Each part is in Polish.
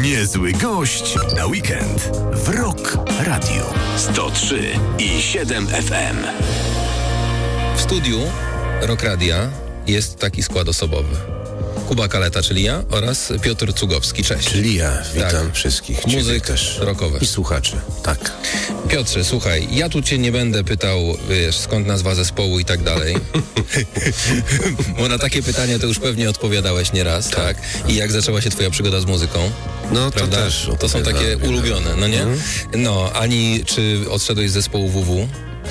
Niezły gość na weekend w Rock Radio 103,7 FM. W studiu Rock Radia jest taki skład osobowy. Kuba Kaleta, czyli ja, oraz Piotr Cugowski. Cześć. Czyli ja. Witam wszystkich. Muzyk też. rockowy. I słuchaczy. Tak. Piotrze, słuchaj, ja tu cię nie będę pytał, wiesz, skąd nazwa zespołu i tak dalej. Bo na takie pytania to już pewnie odpowiadałeś nieraz, tak? I jak zaczęła się twoja przygoda z muzyką? No prawda? to też. To są takie ulubione, no nie? No, ani czy odszedłeś z zespołu WW?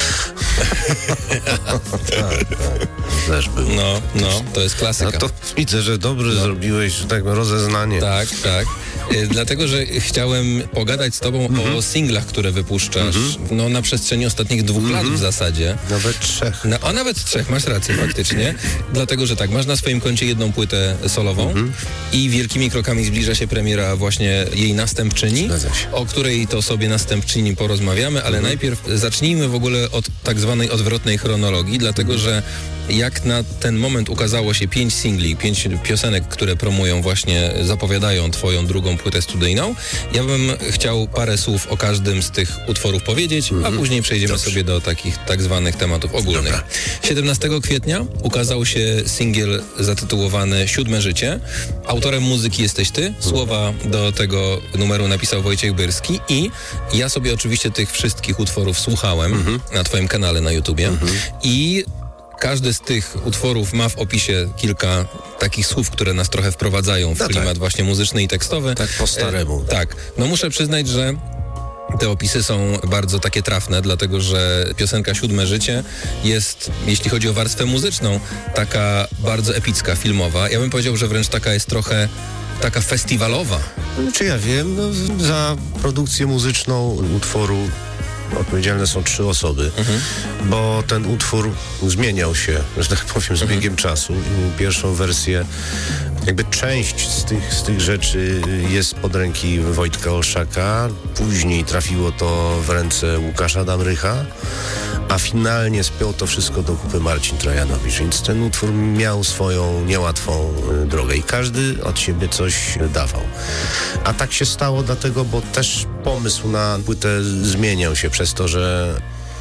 tak. Też był. No, to jest klasyka. No to widzę, że dobrze zrobiłeś, że tak rozeznanie. Tak. Dlatego, że chciałem pogadać z tobą o singlach, które wypuszczasz na przestrzeni ostatnich 2 lat w zasadzie. Nawet 3. A nawet 3, masz rację faktycznie. Dlatego, że tak, masz na swoim koncie jedną płytę solową i wielkimi krokami zbliża się premiera właśnie jej następczyni, o której to sobie następczyni porozmawiamy, ale najpierw zacznijmy w ogóle od tak zwanej odwrotnej chronologii, dlatego, że jak na ten moment ukazało się 5 singli, 5 piosenek, które promują właśnie, zapowiadają twoją drugą płytę studyjną, ja bym chciał parę słów o każdym z tych utworów powiedzieć, a później przejdziemy sobie do takich tak zwanych tematów ogólnych. Dobra. 17 kwietnia ukazał się singiel zatytułowany 7 życie. Autorem muzyki jesteś ty. Słowa do tego numeru napisał Wojciech Byrski i ja sobie oczywiście tych wszystkich utworów słuchałem na twoim kanale na YouTubie i każdy z tych utworów ma w opisie kilka takich słów, które nas trochę wprowadzają w klimat właśnie muzyczny i tekstowy. Tak po staremu. Tak. No muszę przyznać, że te opisy są bardzo takie trafne, dlatego że piosenka 7 życie jest, jeśli chodzi o warstwę muzyczną, taka bardzo epicka, filmowa. Ja bym powiedział, że wręcz taka jest trochę taka festiwalowa. Czy ja wiem, za produkcję muzyczną utworu odpowiedzialne są 3 osoby, bo ten utwór zmieniał się, że tak powiem, z biegiem czasu. I pierwszą wersję, jakby część z tych rzeczy jest pod ręki Wojtka Olszaka, później trafiło to w ręce Łukasza Damrycha, a finalnie spiął to wszystko do kupy Marcin Trajanowicz, więc ten utwór miał swoją niełatwą drogę i każdy od siebie coś dawał. A tak się stało dlatego, bo też pomysł na płytę zmieniał się przez to, że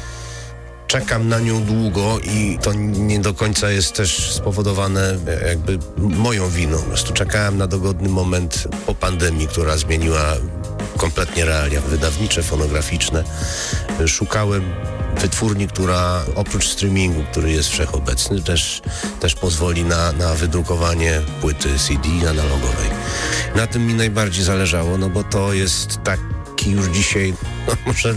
czekam na nią długo i to nie do końca jest też spowodowane jakby moją winą. Po prostu czekałem na dogodny moment po pandemii, która zmieniła kompletnie realia wydawnicze, fonograficzne. Szukałem wytwórni, która oprócz streamingu, który jest wszechobecny, też pozwoli na wydrukowanie płyty CD analogowej. Na tym mi najbardziej zależało, bo to jest taki już dzisiaj, może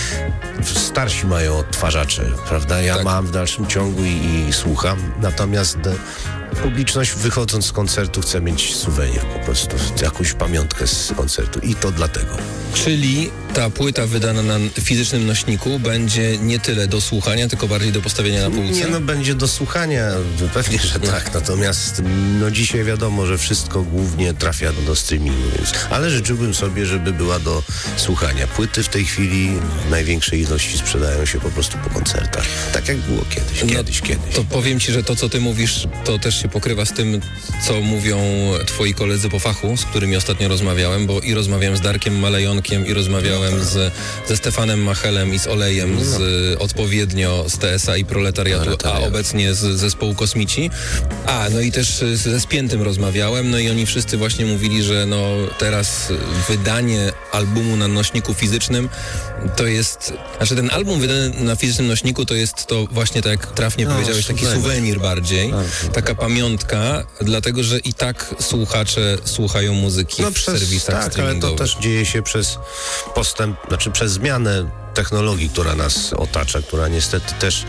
starsi mają odtwarzacze, prawda? Ja mam w dalszym ciągu i słucham, natomiast publiczność wychodząc z koncertu chce mieć suwenir po prostu, jakąś pamiątkę z koncertu i to dlatego. Czyli ta płyta wydana na fizycznym nośniku będzie nie tyle do słuchania, tylko bardziej do postawienia na półce? Nie, będzie do słuchania, pewnie, że tak. Natomiast dzisiaj wiadomo, że wszystko głównie trafia do streamingu, ale życzyłbym sobie, żeby była do słuchania. Płyty w tej chwili w największej ilości sprzedają się po prostu po koncertach. Tak jak było kiedyś. To powiem ci, że to, co ty mówisz, to też się pokrywa z tym, co mówią twoi koledzy po fachu, z którymi ostatnio rozmawiałem, bo i rozmawiałem z Darkiem Malejonkiem, i rozmawiałem ze Stefanem Machelem i z Olejem, odpowiednio z TSA i Proletariatu, a obecnie z zespołu Kosmici. No i też ze Spiętym rozmawiałem, no i oni wszyscy właśnie mówili, że teraz wydanie albumu na nośniku fizycznym to jest, ten album wydany na fizycznym nośniku to jest to właśnie, tak jak trafnie powiedziałeś, taki suwenir bardziej, taka pamiątka, dlatego, że i tak słuchacze słuchają muzyki w serwisach streamingowych. Ale to też dzieje się przez postęp, przez zmianę technologii, która nas otacza, która niestety też...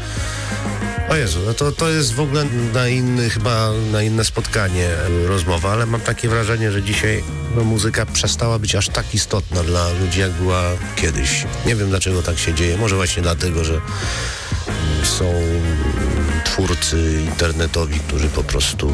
O Jezu, to jest w ogóle na inne spotkanie rozmowa, ale mam takie wrażenie, że dzisiaj muzyka przestała być aż tak istotna dla ludzi, jak była kiedyś. Nie wiem, dlaczego tak się dzieje. Może właśnie dlatego, że są twórcy internetowi, którzy po prostu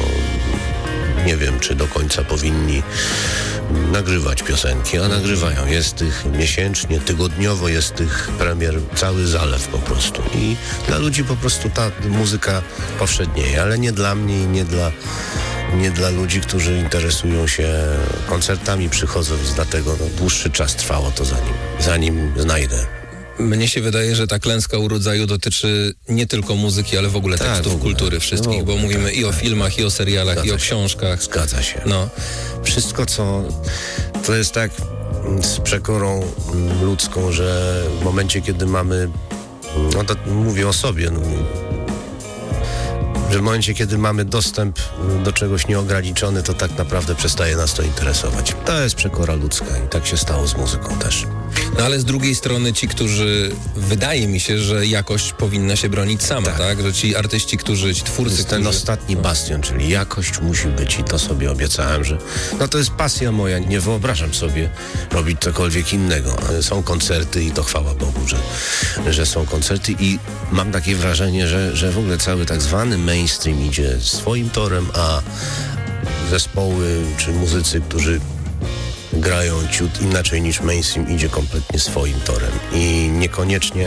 nie wiem, czy do końca powinni nagrywać piosenki, a nagrywają. Jest tych miesięcznie, tygodniowo, jest tych premier cały zalew po prostu. I dla ludzi po prostu ta muzyka powszednieje, ale nie dla mnie i nie dla nie dla ludzi, którzy interesują się koncertami, przychodzą, więc dlatego dłuższy czas trwało to zanim znajdę. Mnie się wydaje, że ta klęska u rodzaju dotyczy nie tylko muzyki, ale w ogóle tekstów kultury wszystkich, bo mówimy i o filmach, i o serialach, i o książkach. Zgadza się. No. Wszystko, to jest tak z przekorą ludzką, że w momencie, kiedy mamy, no to mówię o sobie, że w momencie, kiedy mamy dostęp do czegoś nieograniczony, to tak naprawdę przestaje nas to interesować. To jest przekora ludzka i tak się stało z muzyką też. No ale z drugiej strony ci, którzy, wydaje mi się, że jakość powinna się bronić sama, tak? Że ci artyści, ci twórcy, jest ten ostatni bastion, czyli jakość musi być i to sobie obiecałem, że to jest pasja moja, nie wyobrażam sobie robić cokolwiek innego. Są koncerty i to chwała Bogu, że są koncerty i mam takie wrażenie, że w ogóle cały tak zwany mainstream idzie swoim torem, a zespoły czy muzycy, którzy grają ciut inaczej niż mainstream, idzie kompletnie swoim torem i niekoniecznie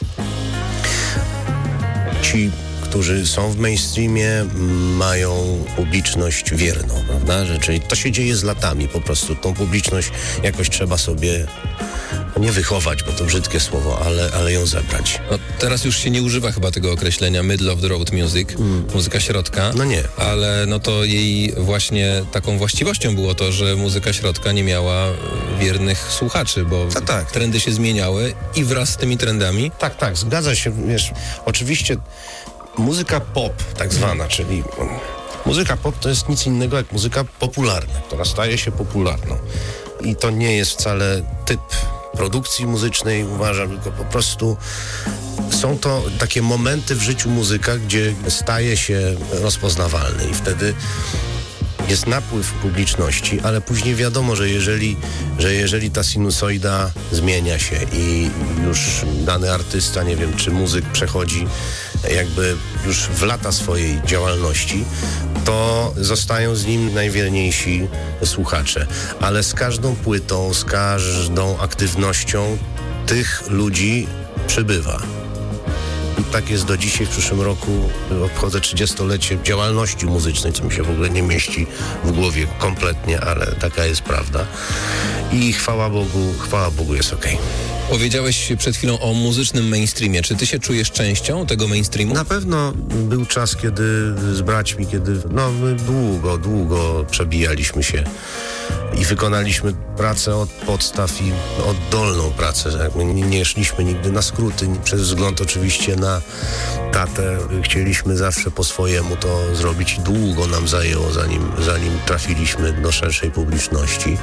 ci, którzy są w mainstreamie, mają publiczność wierną, prawda? Czyli to się dzieje z latami po prostu. Tą publiczność jakoś trzeba sobie nie wychować, bo to brzydkie słowo, ale ją zebrać. No, teraz już się nie używa chyba tego określenia middle of the road music, muzyka środka. No nie. Ale to jej właśnie taką właściwością było to, że muzyka środka nie miała wiernych słuchaczy, bo trendy się zmieniały i wraz z tymi trendami... Tak, zgadza się. Wiesz, oczywiście muzyka pop tak zwana, czyli muzyka pop to jest nic innego jak muzyka popularna, która staje się popularną. I to nie jest wcale typ produkcji muzycznej, uważam, tylko po prostu są to takie momenty w życiu muzyka, gdzie staje się rozpoznawalny i wtedy jest napływ publiczności, ale później wiadomo, że jeżeli ta sinusoida zmienia się i już dany artysta, nie wiem, czy muzyk przechodzi jakby już w lata swojej działalności, to zostają z nim najwierniejsi słuchacze. Ale z każdą płytą, z każdą aktywnością tych ludzi przybywa. I tak jest do dzisiaj. W przyszłym roku obchodzę 30-lecie działalności muzycznej, co mi się w ogóle nie mieści w głowie kompletnie, ale taka jest prawda. I chwała Bogu jest okej. Powiedziałeś przed chwilą o muzycznym mainstreamie. Czy ty się czujesz częścią tego mainstreamu? Na pewno był czas, kiedy z braćmi, my długo przebijaliśmy się i wykonaliśmy pracę od podstaw i oddolną pracę. Nie szliśmy nigdy na skróty, przez wzgląd oczywiście na tatę. Chcieliśmy zawsze po swojemu to zrobić i długo nam zajęło, zanim trafiliśmy do szerszej publiczności.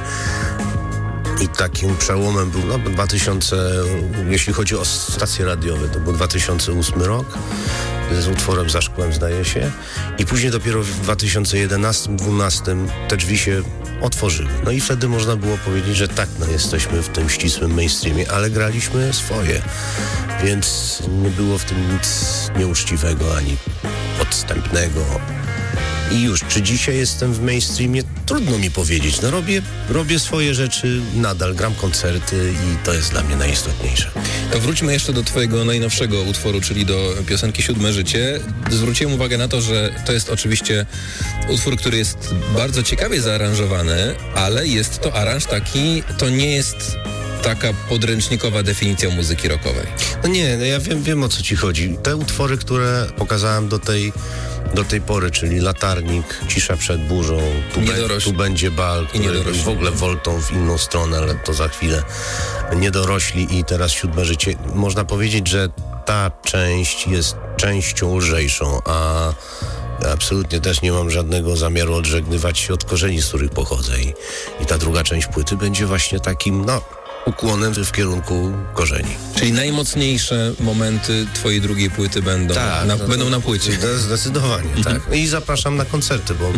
I takim przełomem był 2000, jeśli chodzi o stacje radiowe, to był 2008 rok z utworem Za szkłem, zdaje się. I później dopiero w 2011-2012 te drzwi się otworzyły. No i wtedy można było powiedzieć, że tak, jesteśmy w tym ścisłym mainstreamie, ale graliśmy swoje. Więc nie było w tym nic nieuczciwego ani podstępnego. I już, czy dzisiaj jestem w mainstreamie? Trudno mi powiedzieć. Robię swoje rzeczy, nadal gram koncerty i to jest dla mnie najistotniejsze. To wróćmy jeszcze do twojego najnowszego utworu, czyli do piosenki Siódme życie. Zwróciłem uwagę na to, że to jest oczywiście utwór, który jest bardzo ciekawie zaaranżowany, ale jest to aranż taki, to nie jest taka podręcznikowa definicja muzyki rockowej. No nie, ja wiem o co ci chodzi. Te utwory, które pokazałem do tej pory, czyli Latarnik, Cisza przed burzą, tu będzie bal, który w ogóle woltą w inną stronę, ale to za chwilę. Niedorośli i teraz Siódme życie. Można powiedzieć, że ta część jest częścią lżejszą, a absolutnie też nie mam żadnego zamiaru odżegnywać się od korzeni, z których pochodzę i ta druga część płyty będzie właśnie takim, ukłonem w kierunku korzeni. Czyli najmocniejsze momenty twojej drugiej płyty będą na płycie. Zdecydowanie, tak. I zapraszam na koncerty, bo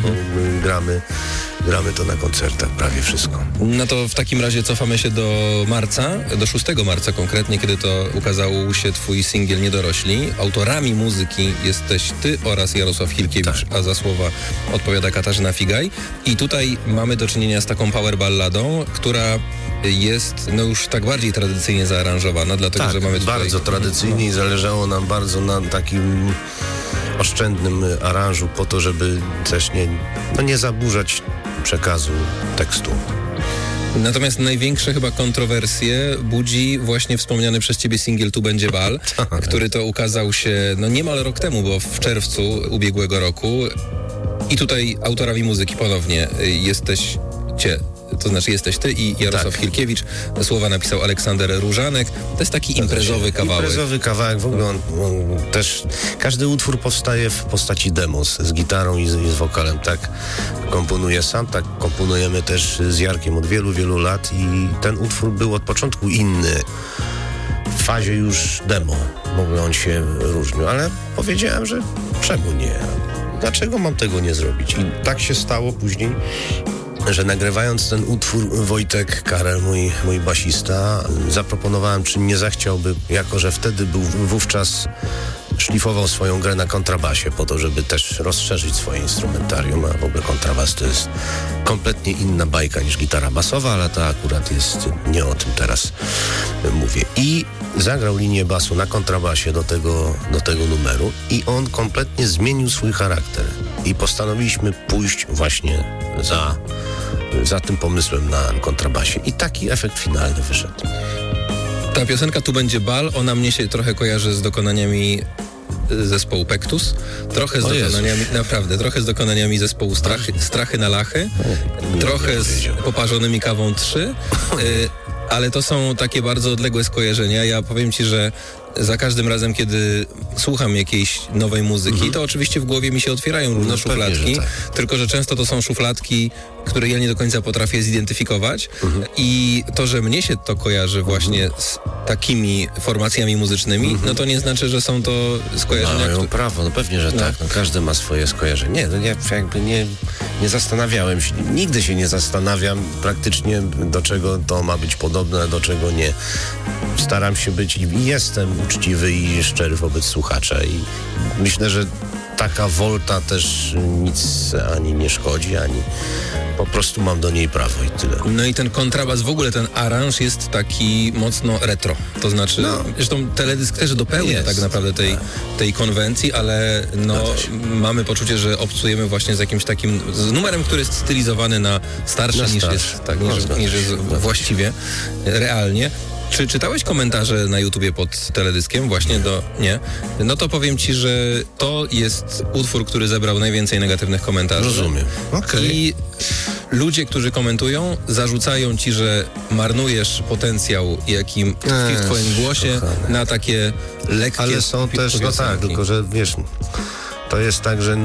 gramy to na koncertach prawie wszystko. No to w takim razie cofamy się do marca, do 6 marca konkretnie, kiedy to ukazał się twój singiel Niedorośli. Autorami muzyki jesteś ty oraz Jarosław Hilkiewicz, a za słowa odpowiada Katarzyna Figaj. I tutaj mamy do czynienia z taką power balladą, która jest już tak bardziej tradycyjnie zaaranżowana, dlatego że mamy tutaj... bardzo tradycyjnie i zależało nam bardzo na takim oszczędnym aranżu po to, żeby też nie zaburzać przekazu tekstu. Natomiast największe chyba kontrowersje budzi właśnie wspomniany przez ciebie singiel Tu będzie bal, który to ukazał się niemal rok temu, bo w czerwcu ubiegłego roku. I tutaj autorami muzyki ponownie jesteś ty i Jarosław Hilkiewicz. Słowa napisał Aleksander Różanek. To jest taki imprezowy kawałek. Imprezowy kawałek, w ogóle on też... Każdy utwór powstaje w postaci demos z gitarą i z wokalem, tak? Komponuję sam, tak komponujemy też z Jarkiem od wielu, wielu lat i ten utwór był od początku inny. W fazie już demo. W ogóle on się różnił, ale powiedziałem, że czemu nie? Dlaczego mam tego nie zrobić? I tak się stało później, że nagrywając ten utwór, Wojtek Karel, mój basista, zaproponowałem, czy nie zachciałby, jako że wtedy wówczas szlifował swoją grę na kontrabasie po to, żeby też rozszerzyć swoje instrumentarium, a w ogóle kontrabas to jest kompletnie inna bajka niż gitara basowa, ale to akurat jest, nie o tym teraz mówię. I zagrał linię basu na kontrabasie do tego numeru i on kompletnie zmienił swój charakter i postanowiliśmy pójść właśnie za tym pomysłem na kontrabasie i taki efekt finalny wyszedł. Ta piosenka Tu będzie bal, ona mnie się trochę kojarzy z dokonaniami zespołu Pektus, trochę z dokonaniami zespołu Strachy na Lachy, trochę z Poparzonymi kawą 3, ale to są takie bardzo odległe skojarzenia. Ja powiem ci, że za każdym razem, kiedy słucham jakiejś nowej muzyki, to oczywiście w głowie mi się otwierają różne szufladki, pewnie, że tak. Tylko że często to są szufladki, które ja nie do końca potrafię zidentyfikować i to, że mnie się to kojarzy właśnie z takimi formacjami muzycznymi, no to nie znaczy, że są to skojarzenia. Mają prawo, no pewnie, że tak. No, każdy ma swoje skojarzenie. Ja jakby nie zastanawiałem się, nigdy się nie zastanawiam praktycznie, do czego to ma być podobne, do czego nie. Staram się być i jestem uczciwy i szczery wobec słuchacza i myślę, że taka wolta też nic ani nie szkodzi, ani po prostu mam do niej prawo i tyle. No i ten kontrabas, w ogóle ten aranż jest taki mocno retro. To znaczy, zresztą teledysk też dopełnia tak naprawdę tej konwencji, ale mamy poczucie, że obcujemy właśnie z jakimś takim, z numerem, który jest stylizowany na starsze niż jest właściwie, realnie. Czy czytałeś komentarze na YouTubie pod teledyskiem? Właśnie nie. No to powiem ci, że to jest utwór, który zebrał najwięcej negatywnych komentarzy. Rozumiem. Okay. I ludzie, którzy komentują, zarzucają ci, że marnujesz potencjał, jaki tkwi w twoim głosie, na takie lekkie... Ale są też, tylko że wiesz, to jest tak, że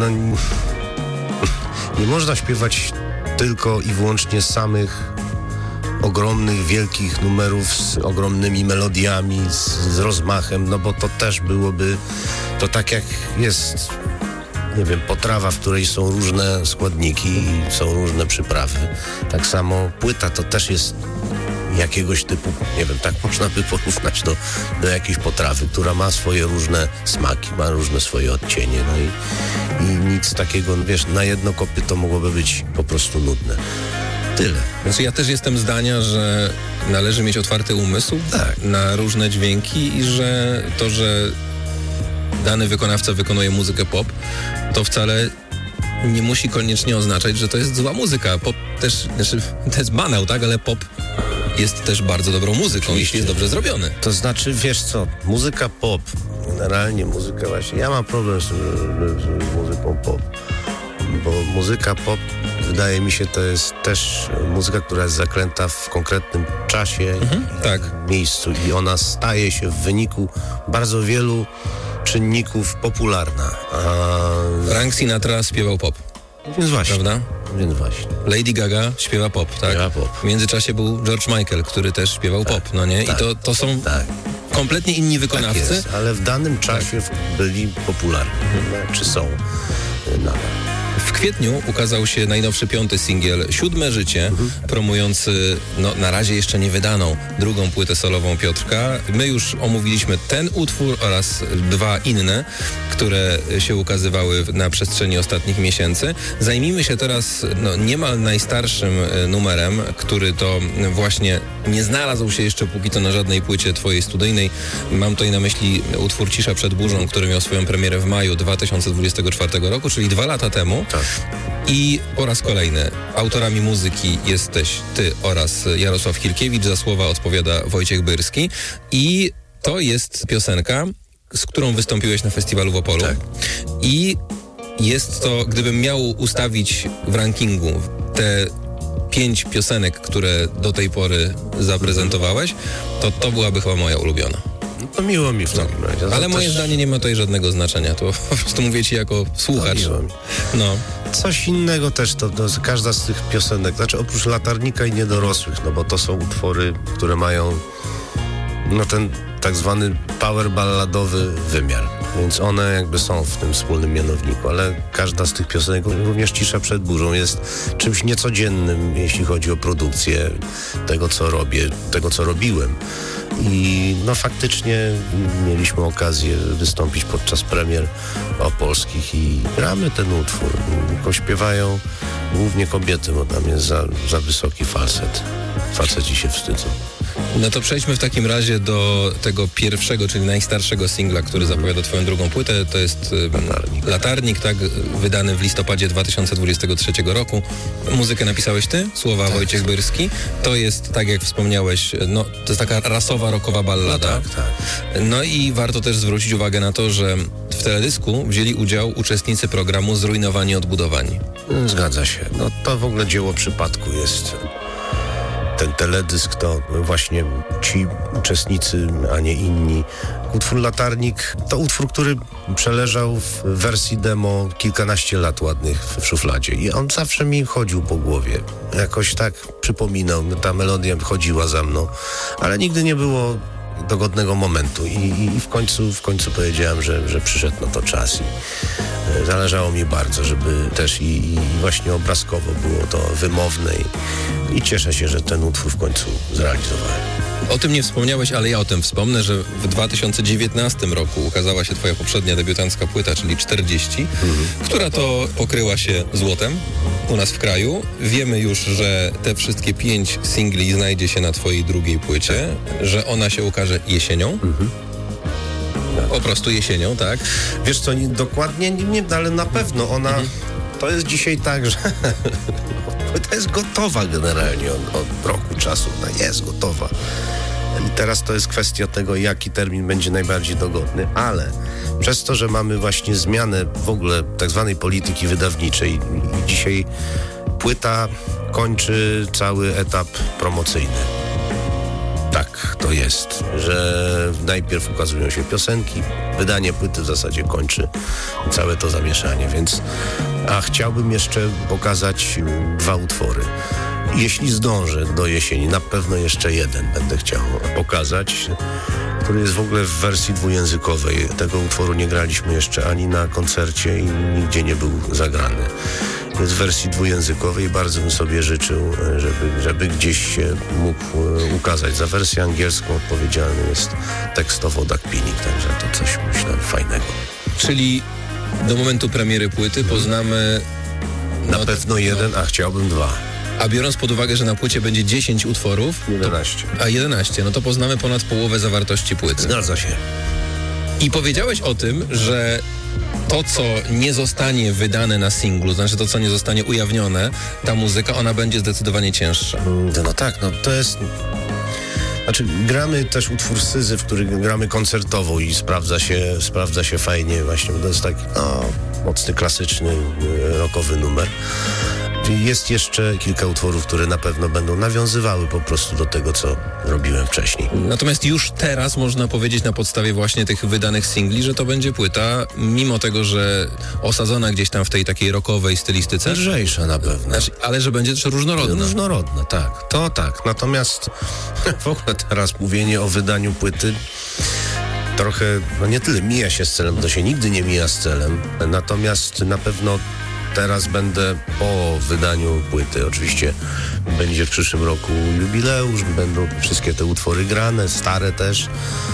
nie można śpiewać tylko i wyłącznie samych ogromnych, wielkich numerów z ogromnymi melodiami, z rozmachem, no bo to też byłoby, to tak jak jest, nie wiem, potrawa, w której są różne składniki i są różne przyprawy. Tak samo płyta to też jest jakiegoś typu, nie wiem, tak można by porównać do jakiejś potrawy, która ma swoje różne smaki, ma różne swoje odcienie, no i nic takiego, wiesz, na jedno kopyto mogłoby być po prostu nudne. Tyle. Znaczy ja też jestem zdania, że należy mieć otwarty umysł na różne dźwięki i że to, że dany wykonawca wykonuje muzykę pop, to wcale nie musi koniecznie oznaczać, że to jest zła muzyka. Pop też, to jest banał, tak? Ale pop jest też bardzo dobrą muzyką, jeśli jest dobrze zrobiony. To znaczy, wiesz co, muzyka pop, generalnie muzyka właśnie, ja mam problem z muzyką pop, bo muzyka pop, wydaje mi się, to jest też muzyka, która jest zaklęta w konkretnym czasie i miejscu i ona staje się w wyniku bardzo wielu czynników popularna. Frank Sinatra śpiewał pop. Więc właśnie. Prawda? Więc właśnie. Lady Gaga śpiewa pop, tak? Śpiewa pop. W międzyczasie był George Michael, który też śpiewał pop, no nie? I to są kompletnie inni wykonawcy. Tak jest, ale w danym czasie byli popularni, czy są nadal. W kwietniu ukazał się najnowszy 5. singiel Siódme Życie, promujący na razie jeszcze nie wydaną drugą płytę solową Piotrka. My już omówiliśmy ten utwór oraz 2 inne, które się ukazywały na przestrzeni ostatnich miesięcy. Zajmijmy się teraz niemal najstarszym numerem, który to właśnie nie znalazł się jeszcze póki co na żadnej płycie twojej studyjnej. Mam tutaj na myśli utwór Cisza przed burzą, który miał swoją premierę w maju 2024 roku, czyli 2 lata temu. Tak. I po raz kolejny autorami muzyki jesteś ty oraz Jarosław Hilkiewicz, za słowa odpowiada Wojciech Byrski. I to jest piosenka, z którą wystąpiłeś na festiwalu w Opolu. Tak. I jest to, gdybym miał ustawić w rankingu te 5 piosenek, które do tej pory zaprezentowałeś, to byłaby chyba moja ulubiona. To miło mi w takim razie. Ale moje zdanie nie ma tutaj żadnego znaczenia. To po prostu mówię ci jako słuchacz. Coś innego też, to każda z tych piosenek, znaczy oprócz Latarnika i Niedorosłych, bo to są utwory, które mają ten tak zwany power balladowy wymiar. Więc one jakby są w tym wspólnym mianowniku, ale każda z tych piosenek, również Cisza przed burzą, jest czymś niecodziennym, jeśli chodzi o produkcję tego, co robię, tego, co robiłem. I faktycznie mieliśmy okazję wystąpić podczas premier opolskich i gramy ten utwór. Śpiewają głównie kobiety, bo tam jest za wysoki falset. Faceci się wstydzą. No to przejdźmy w takim razie do tego pierwszego, czyli najstarszego singla, który zapowiada twoją drugą płytę. To jest Latarnik, tak, wydany w listopadzie 2023 roku. Muzykę napisałeś ty, słowa tak. Wojciech Byrski. To jest, tak jak wspomniałeś, to jest taka rasowa, rockowa ballada. Tak. No i warto też zwrócić uwagę na to, że w teledysku wzięli udział uczestnicy programu Zrujnowani, Odbudowani. Zgadza się. To w ogóle dzieło przypadku jest. Ten teledysk to właśnie ci uczestnicy, a nie inni. Utwór Latarnik to utwór, który przeleżał w wersji demo kilkanaście lat ładnych w szufladzie i on zawsze mi chodził po głowie. Jakoś tak przypominał, ta melodia chodziła za mną, ale nigdy nie było dogodnego momentu i w końcu powiedziałem, że przyszedł na to czas i zależało mi bardzo, żeby też i właśnie obrazkowo było to wymowne i cieszę się, że ten utwór w końcu zrealizowałem. O tym nie wspomniałeś, ale ja o tym wspomnę, że w 2019 roku ukazała się twoja poprzednia debiutancka płyta, czyli 40, która to pokryła się złotem u nas w kraju. Wiemy już, że te wszystkie 5 singli znajdzie się na twojej drugiej płycie, że ona się ukaże jesienią. Po prostu jesienią, tak? Wiesz co, dokładnie nie, ale na pewno ona... To jest dzisiaj tak, że to jest gotowa generalnie od roku czasu. Ona jest gotowa. I teraz to jest kwestia tego, jaki termin będzie najbardziej dogodny, ale przez to, że mamy właśnie zmianę w ogóle tak zwanej polityki wydawniczej i dzisiaj płyta kończy cały etap promocyjny. Tak to jest, że najpierw ukazują się piosenki, wydanie płyty w zasadzie kończy całe to zamieszanie, więc chciałbym jeszcze pokazać 2 utwory. Jeśli zdążę do jesieni, na pewno jeszcze jeden będę chciał pokazać, który jest w ogóle w wersji dwujęzykowej. Tego utworu nie graliśmy jeszcze ani na koncercie i nigdzie nie był zagrany. Jest w wersji dwujęzykowej i bardzo bym sobie życzył, żeby gdzieś się mógł ukazać. Za wersję angielską odpowiedzialny jest tekstowo Doug Pinnick, także to coś, myślę, fajnego. Czyli do momentu premiery płyty poznamy... Na pewno jeden, a chciałbym 2. A biorąc pod uwagę, że na płycie będzie 10 utworów... 11. A 11, to poznamy ponad połowę zawartości płyty. Zgadza się. I powiedziałeś o tym, że to, co nie zostanie wydane na singlu, znaczy to, co nie zostanie ujawnione, ta muzyka, ona będzie zdecydowanie cięższa. To jest... Znaczy, gramy też utwór Syzyf, który gramy koncertowo i sprawdza się fajnie właśnie, bo to jest taki mocny, klasyczny, rockowy numer. Jest jeszcze kilka utworów, które na pewno będą nawiązywały po prostu do tego, co robiłem wcześniej. Natomiast już teraz można powiedzieć na podstawie właśnie tych wydanych singli, że to będzie płyta, mimo tego, że osadzona gdzieś tam w tej takiej rockowej stylistyce. Lżejsza na pewno. Znaczy, ale że będzie też różnorodna. Różnorodna, tak. To tak. Natomiast w ogóle teraz mówienie o wydaniu płyty trochę, nie tyle mija się z celem, to się nigdy nie mija z celem. Natomiast na pewno teraz będę po wydaniu płyty. Oczywiście będzie w przyszłym roku jubileusz, będą wszystkie te utwory grane, stare też,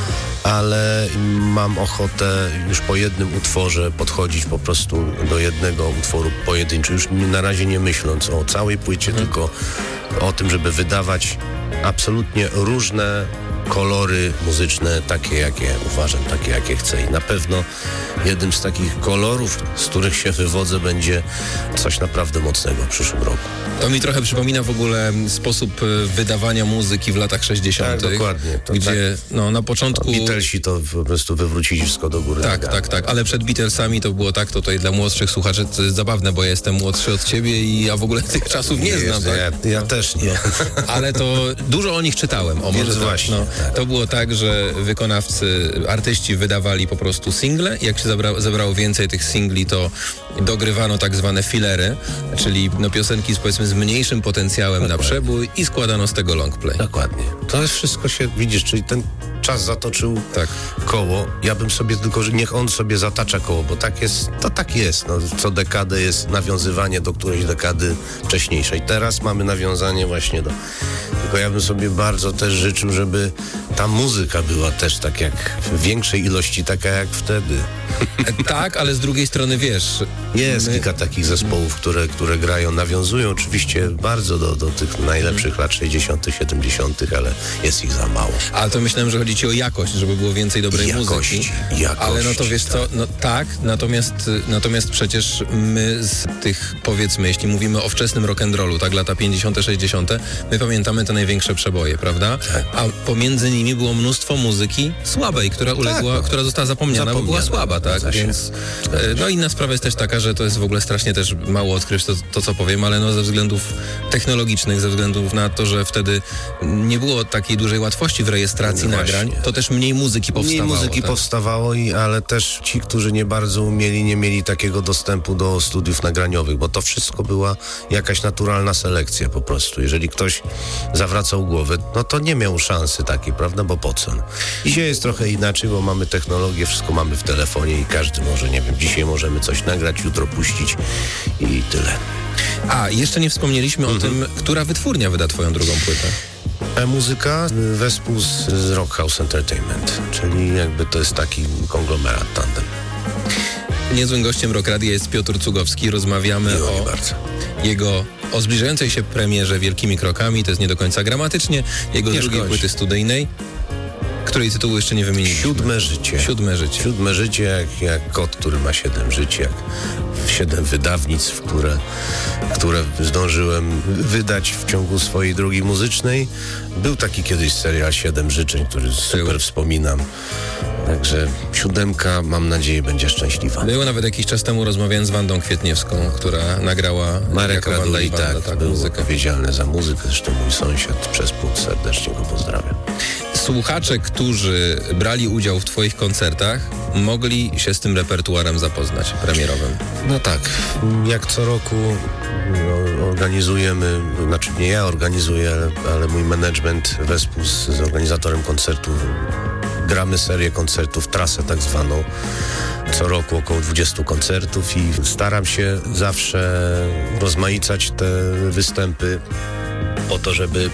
ale mam ochotę już po jednym utworze podchodzić po prostu do jednego utworu pojedynczo, już na razie nie myśląc o całej płycie, tylko o tym, żeby wydawać absolutnie różne kolory muzyczne, takie jakie uważam, takie jakie chcę. I na pewno jednym z takich kolorów, z których się wywodzę, będzie coś naprawdę mocnego w przyszłym roku. To mi trochę przypomina w ogóle sposób wydawania muzyki w latach 60. Tak, dokładnie. To gdzie tak, na początku... Beatlesi to po prostu wywrócili wszystko do góry. Tak. Ale przed Beatlesami to było tak, to tutaj dla młodszych słuchaczy to jest zabawne, bo ja jestem młodszy od ciebie i ja w ogóle tych czasów nie znam. Tak? Ja też nie. Ale to dużo o nich czytałem. Więc tak, właśnie. To było tak, że wykonawcy, artyści wydawali po prostu single. Jak się zebrało więcej tych singli, to dogrywano tak zwane filery, czyli piosenki powiedzmy z mniejszym potencjałem na przebój i składano z tego long play. Dokładnie. To jest wszystko się, widzisz, czyli ten czas zatoczył koło. Ja bym sobie tylko, że niech on sobie zatacza koło, bo tak jest, to tak jest. No, co dekadę jest nawiązywanie do którejś dekady wcześniejszej. Teraz mamy nawiązanie właśnie do... Tylko ja bym sobie bardzo też życzył, żeby ta muzyka była też tak jak w większej ilości, taka jak wtedy. Tak, ale z drugiej strony wiesz... Jest kilka takich zespołów, które grają, nawiązują oczywiście bardzo do tych najlepszych lat 60., 70., ale jest ich za mało. Ale to myślałem, że chodzi ci o jakość, żeby było więcej dobrej muzyki. Ale no to wiesz co, no tak, natomiast przecież my z tych, powiedzmy, jeśli mówimy o wczesnym rock'n'rollu, tak, lata 50., 60., my pamiętamy te największe przeboje, prawda? Tak. A pomiędzy nimi było mnóstwo muzyki słabej, która uległa, która została zapomniana, bo była słaba, tak? Więc no inna sprawa jest też taka, że to jest w ogóle strasznie też mało odkryć to co powiem, ale no ze względów technologicznych, ze względów na to, że wtedy nie było takiej dużej łatwości w rejestracji nagrań, to też mniej muzyki powstawało. Mniej muzyki powstawało, ale też ci, którzy nie bardzo umieli, nie mieli takiego dostępu do studiów nagraniowych, bo to wszystko była jakaś naturalna selekcja po prostu. Jeżeli ktoś zawracał głowę, no to nie miał szansy takiej, prawda, bo po co? Dzisiaj jest trochę inaczej, bo mamy technologię, wszystko mamy w telefonie i każdy może, nie wiem, dzisiaj możemy coś nagrać, jutro puścić i tyle. A, jeszcze nie wspomnieliśmy o tym, która wytwórnia wyda twoją drugą płytę. Muzyka wespół z Rock House Entertainment, czyli jakby to jest taki konglomerat, tandem. Niezłym gościem Rock Radia jest Piotr Cugowski. Rozmawiamy o zbliżającej się premierze Wielkimi Krokami, to jest nie do końca gramatycznie, jego drugiej płyty studyjnej, której tytułu jeszcze nie wymieniliśmy. Siódme życie, jak kot, który ma 7 żyć, jak 7 wydawnictw, które zdążyłem wydać w ciągu swojej drogi muzycznej. Był taki kiedyś serial 7 życzeń, który super wspominam. Także 7, mam nadzieję, będzie szczęśliwa. Było nawet jakiś czas temu, rozmawiałem z Wandą Kwietniewską, która nagrała Marek Raduli, był muzykę. odpowiedzialny za muzykę, zresztą mój sąsiad, przez płód serdecznie go pozdrawiam. Słuchacze, którzy brali udział w twoich koncertach, mogli się z tym repertuarem zapoznać premierowym. No tak, jak co roku organizujemy, znaczy nie ja organizuję, ale mój management wespół z organizatorem koncertu. Gramy serię koncertów, trasę tak zwaną, co roku około 20 koncertów i staram się zawsze rozmaicać te występy po to, żeby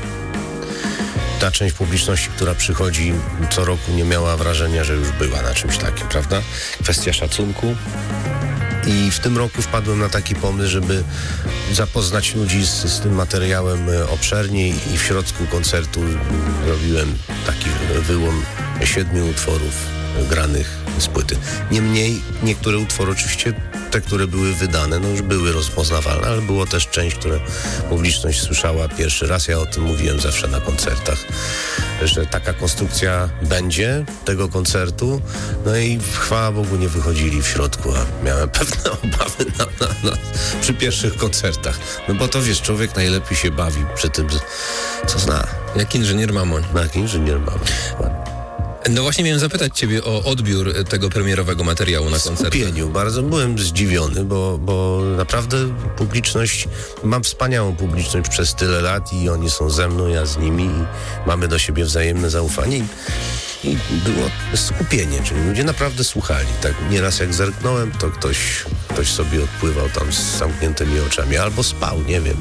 ta część publiczności, która przychodzi co roku, nie miała wrażenia, że już była na czymś takim, prawda? Kwestia szacunku. I w tym roku wpadłem na taki pomysł, żeby zapoznać ludzi z tym materiałem obszerniej i w środku koncertu robiłem taki wyłom 7 utworów granych z płyty. Niemniej niektóre utwory, oczywiście te, które były wydane, no już były rozpoznawalne, ale było też część, które publiczność słyszała pierwszy raz. Ja o tym mówiłem zawsze na koncertach, że taka konstrukcja będzie tego koncertu. No i chwała Bogu nie wychodzili w środku, a miałem pewne obawy przy pierwszych koncertach. No bo to wiesz, człowiek najlepiej się bawi przy tym, co zna. Jak inżynier Mamoń. Jak inżynier Mamoń. No właśnie miałem zapytać ciebie o odbiór tego premierowego materiału na koncercie. Skupieniu. Bardzo byłem zdziwiony, bo naprawdę publiczność, mam wspaniałą publiczność przez tyle lat i oni są ze mną, ja z nimi i mamy do siebie wzajemne zaufanie. i było skupienie, czyli ludzie naprawdę słuchali. Tak nieraz jak zerknąłem, to ktoś sobie odpływał tam z zamkniętymi oczami albo spał, nie wiem.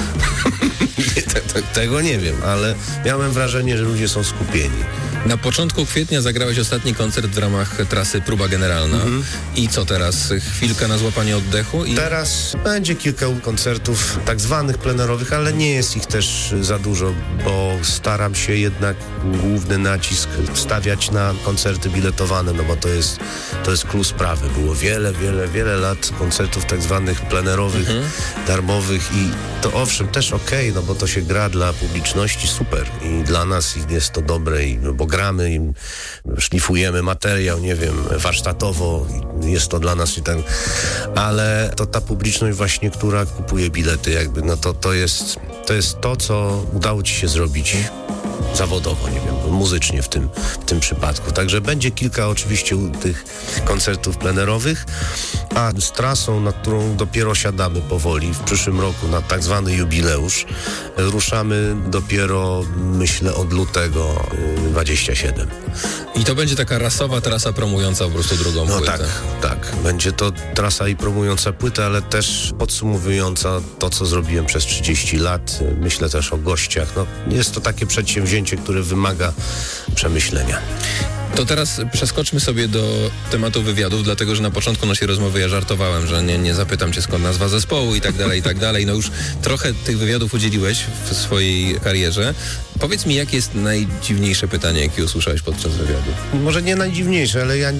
Tego nie wiem, ale miałem wrażenie, że ludzie są skupieni. Na początku kwietnia zagrałeś ostatni koncert w ramach trasy Próba Generalna. I co teraz? Chwilka na złapanie oddechu? Teraz będzie kilka koncertów tak zwanych plenerowych, ale nie jest ich też za dużo, bo staram się jednak główny nacisk stawiać na koncerty biletowane, no bo to jest klucz sprawy. Było wiele lat koncertów tak zwanych plenerowych, darmowych i to owszem też okej, no bo to się gra dla publiczności, super. I dla nas jest to dobre, bo gramy, szlifujemy materiał, nie wiem, warsztatowo, jest to dla nas i tak, ale to ta publiczność właśnie, która kupuje bilety, jakby, no to jest to, co udało ci się zrobić zawodowo, nie wiem, muzycznie w tym przypadku. Także będzie kilka oczywiście tych koncertów plenerowych, a z trasą, na którą dopiero siadamy powoli w przyszłym roku na tak zwany jubileusz, ruszamy dopiero, myślę, od lutego 27. I to będzie taka rasowa trasa promująca po prostu drugą płytę. Tak. Będzie to trasa i promująca płytę, ale też podsumowująca to, co zrobiłem przez 30 lat. Myślę też o gościach. No, jest to takie przedsięwzięcie, które wymaga przemyślenia. To teraz przeskoczmy sobie do tematu wywiadów, dlatego że na początku naszej rozmowy ja żartowałem, że nie zapytam cię, skąd nazwa zespołu i tak dalej. No już trochę tych wywiadów udzieliłeś w swojej karierze. Powiedz mi, jakie jest najdziwniejsze pytanie, jakie usłyszałeś podczas wywiadu? Może nie najdziwniejsze, ale ja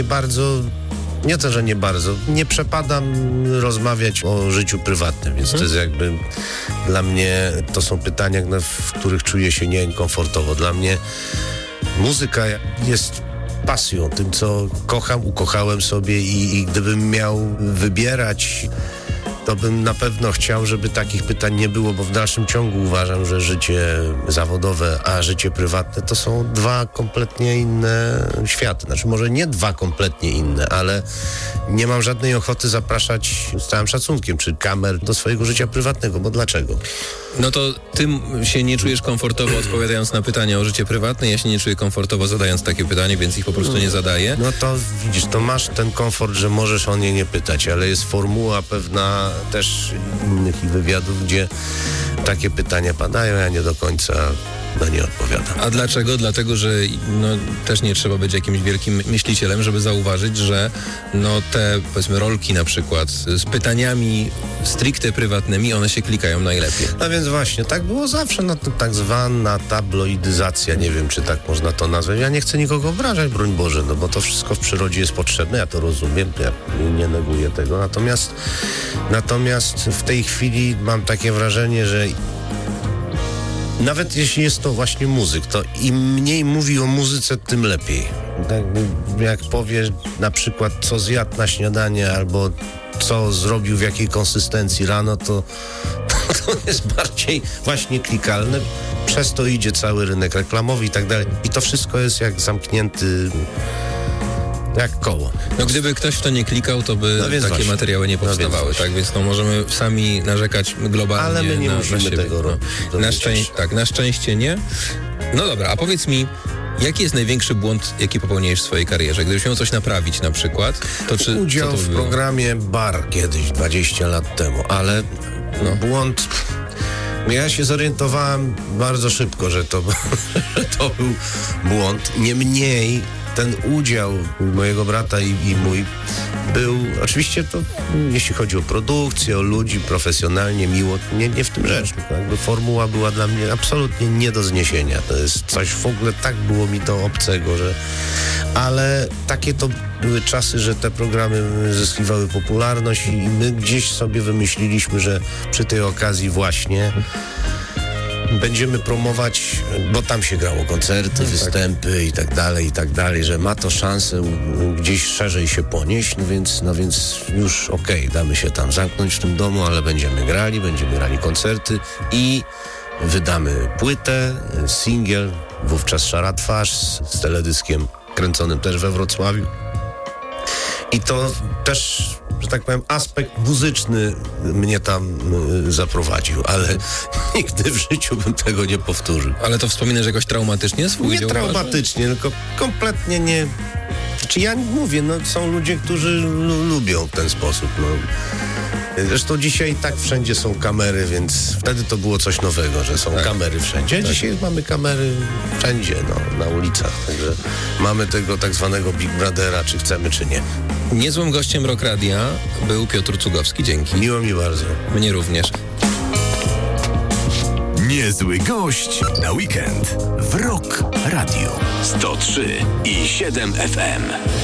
nie przepadam rozmawiać o życiu prywatnym, więc to jest jakby dla mnie, to są pytania, w których czuję się niekomfortowo. Dla mnie muzyka jest pasją, tym, co kocham, ukochałem sobie i gdybym miał wybierać, to bym na pewno chciał, żeby takich pytań nie było, bo w dalszym ciągu uważam, że życie zawodowe, a życie prywatne to są dwa kompletnie inne światy. Znaczy może nie dwa kompletnie inne, ale nie mam żadnej ochoty zapraszać, z całym szacunkiem, czy kamer do swojego życia prywatnego, bo dlaczego? No to ty się nie czujesz komfortowo odpowiadając na pytania o życie prywatne, ja się nie czuję komfortowo zadając takie pytanie, więc ich po prostu nie zadaję. No to widzisz, to masz ten komfort, że możesz o nie nie pytać, ale jest formuła pewna też innych wywiadów, gdzie takie pytania padają, ja nie do końca na nie odpowiadam. A dlaczego? Dlatego, że też nie trzeba być jakimś wielkim myślicielem, żeby zauważyć, że te, powiedzmy, rolki na przykład z pytaniami stricte prywatnymi, one się klikają najlepiej. No więc właśnie, tak było zawsze, to tak zwana tabloidyzacja, nie wiem, czy tak można to nazwać. Ja nie chcę nikogo obrażać, broń Boże, bo to wszystko w przyrodzie jest potrzebne, ja to rozumiem, ja nie neguję tego, natomiast w tej chwili mam takie wrażenie, że nawet jeśli jest to właśnie muzyk, to im mniej mówi o muzyce, tym lepiej. Tak, jak powie na przykład, co zjadł na śniadanie, albo co zrobił, w jakiej konsystencji rano, to jest bardziej właśnie klikalne. Przez to idzie cały rynek reklamowy i tak dalej. I to wszystko jest jak zamknięty... jak koło. No gdyby ktoś w to nie klikał, to by takie właśnie materiały nie powstawały, tak? Więc możemy sami narzekać globalnie. Ale my nie musimy tego robić. Na szczęście nie. No dobra, a powiedz mi, jaki jest największy błąd, jaki popełniłeś w swojej karierze? Gdybyś miał coś naprawić na przykład, to czy... Udział co to w programie Bar kiedyś, 20 lat temu, ale błąd... Ja się zorientowałem bardzo szybko, że to był błąd. Niemniej ten udział mojego brata i mój był, oczywiście to jeśli chodzi o produkcję, o ludzi, profesjonalnie, miło, nie w tym rzecz. Jakby formuła była dla mnie absolutnie nie do zniesienia. To jest coś w ogóle, tak było mi to obcego, że... Ale takie to były czasy, że te programy zyskiwały popularność i my gdzieś sobie wymyśliliśmy, że przy tej okazji właśnie będziemy promować, bo tam się grało koncerty, występy i tak dalej, że ma to szansę gdzieś szerzej się ponieść, no więc już damy się tam zamknąć w tym domu, ale będziemy grali koncerty i wydamy płytę, singiel, wówczas Szara Twarz z teledyskiem kręconym też we Wrocławiu. I to też że tak powiem, aspekt muzyczny mnie tam zaprowadził, ale nigdy w życiu bym tego nie powtórzył. Ale to wspominasz jakoś traumatycznie swój Nie udział? traumatycznie, tylko kompletnie nie... Znaczy ja mówię, są ludzie, którzy lubią w ten sposób, Zresztą dzisiaj tak wszędzie są kamery, więc wtedy to było coś nowego, że są kamery wszędzie. Dzisiaj mamy kamery wszędzie, na ulicach. Także mamy tego tak zwanego Big Brothera, czy chcemy, czy nie. Niezłym gościem Rock Radia był Piotr Cugowski. Dzięki. Miło mi bardzo. Mnie również. Niezły gość na weekend w Rock Radio 103,7 FM.